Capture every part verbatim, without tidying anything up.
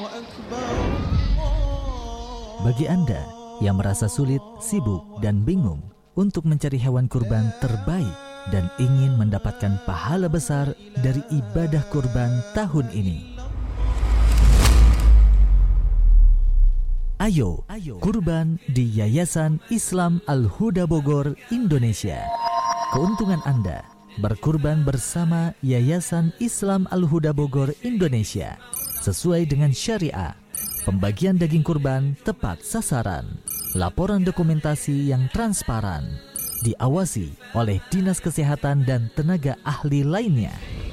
Bagi Anda yang merasa sulit, sibuk, dan bingung untuk mencari hewan kurban terbaik dan ingin mendapatkan pahala besar dari ibadah kurban tahun ini, ayo kurban di Yayasan Islam Al-Huda Bogor, Indonesia. Keuntungan Anda berkurban bersama Yayasan Islam Al-Huda Bogor, Indonesia sesuai dengan syariah. Pembagian daging kurban tepat sasaran, laporan dokumentasi yang transparan, diawasi oleh Dinas Kesehatan dan tenaga ahli lainnya.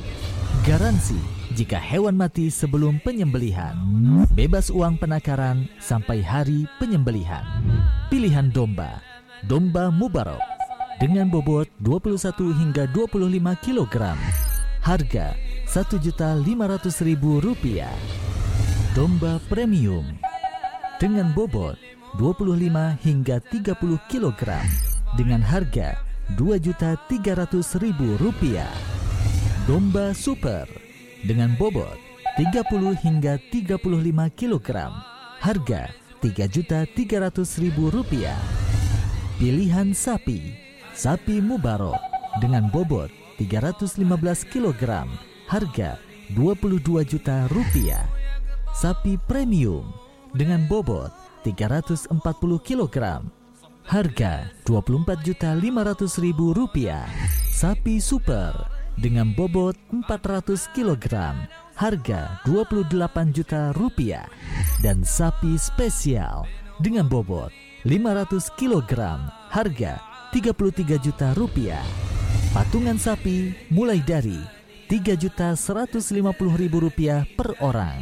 Garansi jika hewan mati sebelum penyembelihan, bebas uang penakaran sampai hari penyembelihan. Pilihan domba, domba Mubarak dengan bobot dua puluh satu hingga dua puluh lima kilogram. Harga satu juta lima ratus ribu rupiah. Domba premium dengan bobot dua puluh lima hingga tiga puluh kilogram dengan harga dua juta tiga ratus ribu rupiah. Domba super dengan bobot tiga puluh hingga tiga puluh lima kilogram, harga tiga juta tiga ratus ribu rupiah. Pilihan sapi, sapi Mubarak dengan bobot tiga ratus lima belas kilogram, harga dua puluh dua juta rupiah. Sapi premium dengan bobot tiga ratus empat puluh kilogram, harga dua puluh empat juta lima ratus ribu rupiah. Sapi super dengan bobot empat ratus kilogram, harga dua puluh delapan juta rupiah. Dan sapi spesial dengan bobot lima ratus kilogram, harga tiga puluh tiga juta rupiah. Patungan sapi mulai dari tiga juta seratus lima puluh ribu rupiah per orang.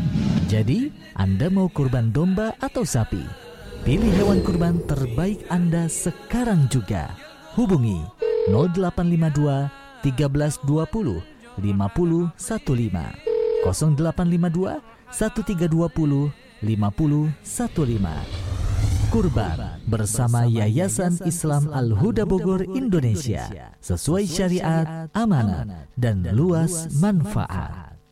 Jadi, Anda mau kurban domba atau sapi? Pilih hewan kurban terbaik Anda sekarang juga. Hubungi nol delapan lima dua tiga belas dua puluh lima puluh satu lima, nol delapan lima dua satu tiga dua nol lima nol satu lima. Kurban bersama Yayasan Islam Al-Huda Bogor, Indonesia, sesuai syariat, amanat, dan luas manfaat.